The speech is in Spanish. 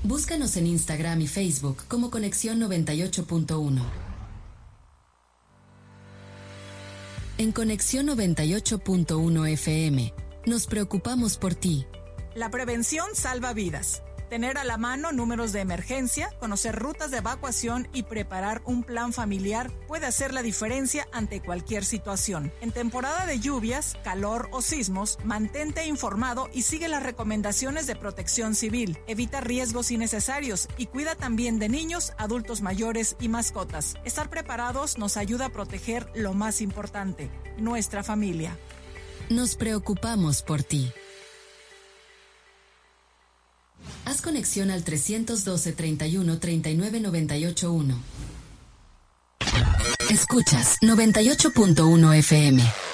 Búscanos en Instagram y Facebook como Conexión 98.1. En Conexión 98.1 FM, nos preocupamos por ti. La prevención salva vidas. Tener a la mano números de emergencia, conocer rutas de evacuación y preparar un plan familiar puede hacer la diferencia ante cualquier situación. En temporada de lluvias, calor o sismos, mantente informado y sigue las recomendaciones de Protección Civil. Evita riesgos innecesarios y cuida también de niños, adultos mayores y mascotas. Estar preparados nos ayuda a proteger lo más importante, nuestra familia. Nos preocupamos por ti. Haz conexión al 312 31 39 98 1. Escuchas 98.1 FM.